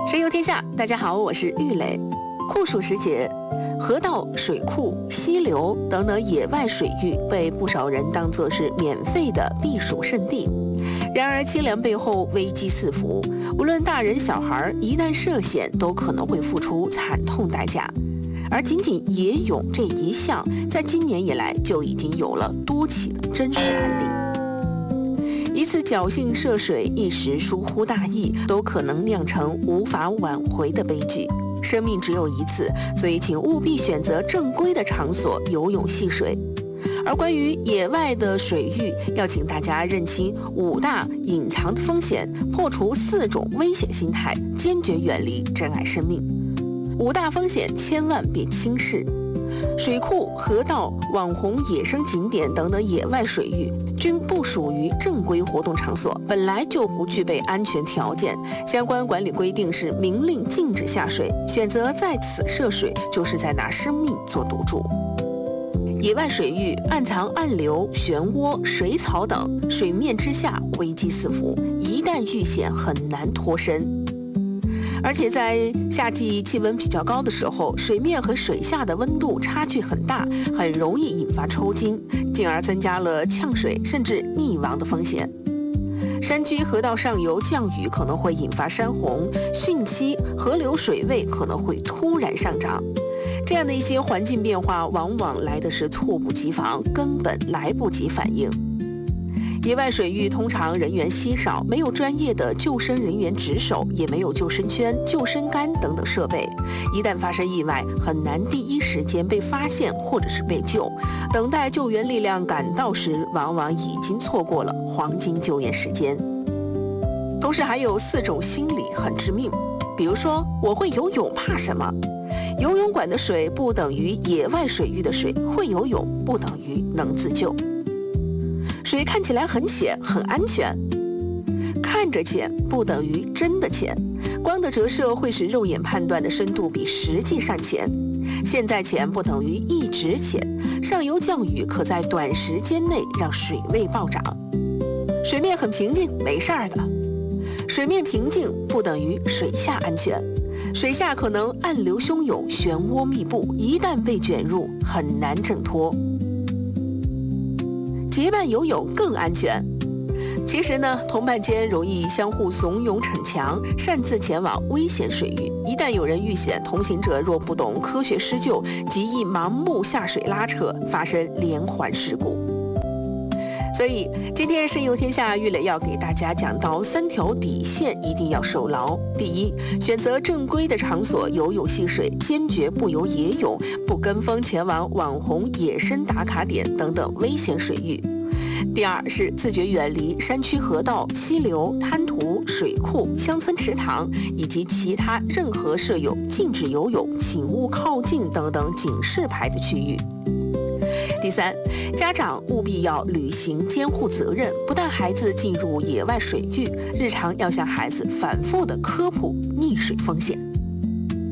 神游天下，大家好，我是玉磊。酷暑时节，河道、水库、溪流等等野外水域被不少人当作是免费的避暑胜地。然而凄凉背后危机四伏，无论大人小孩，一旦涉险都可能会付出惨痛代价。而仅仅野泳这一项，在今年以来就已经有了多起的真实案例。一次侥幸涉水，一时疏忽大意，都可能酿成无法挽回的悲剧。生命只有一次，所以请务必选择正规的场所游泳戏水。而关于野外的水域，要请大家认清5大隐藏的风险，破除4种危险心态，坚决远离珍爱生命。5大风险千万别轻视。水库、河道、网红野生景点等等野外水域均不属于正规活动场所，本来就不具备安全条件。相关管理规定是明令禁止下水，选择在此涉水，就是在拿生命做赌注。野外水域暗藏暗流、漩涡、水草等，水面之下危机四伏，一旦遇险很难脱身。而且在夏季气温比较高的时候，水面和水下的温度差距很大，很容易引发抽筋，进而增加了呛水甚至溺亡的风险。山区河道上游降雨可能会引发山洪、汛期，河流水位可能会突然上涨。这样的一些环境变化，往往来的是猝不及防，根本来不及反应。野外水域通常人员稀少，没有专业的救生人员值守，也没有救生圈、救生杆等等设备。一旦发生意外，很难第一时间被发现或者是被救。等待救援力量赶到时，往往已经错过了黄金救援时间。同时还有4种心理很致命，比如说我会游泳，怕什么？游泳馆的水不等于野外水域的水，会游泳不等于能自救。水看起来很浅，很安全，看着浅不等于真的浅。光的折射会使肉眼判断的深度比实际上浅。现在浅不等于一直浅。上游降雨可在短时间内让水位暴涨。水面很平静，没事儿的。水面平静不等于水下安全。水下可能暗流汹涌，漩涡密布，一旦被卷入，很难挣脱。结伴游泳更安全。其实呢，同伴间容易相互怂恿逞强，擅自前往危险水域。一旦有人遇险，同行者若不懂科学施救，极易盲目下水拉扯，发生连环事故。所以今天神游天下，玉磊要给大家讲到3条底线，一定要守牢。第一，选择正规的场所游泳戏水，坚决不游野泳，不跟风前往网红野生打卡点等等危险水域。第二是自觉远离山区河道、溪流、滩涂、水库、乡村池塘以及其他任何设有禁止游泳、请勿靠近等等警示牌的区域。第三，家长务必要履行监护责任，不但孩子进入野外水域，日常要向孩子反复的科普溺水风险。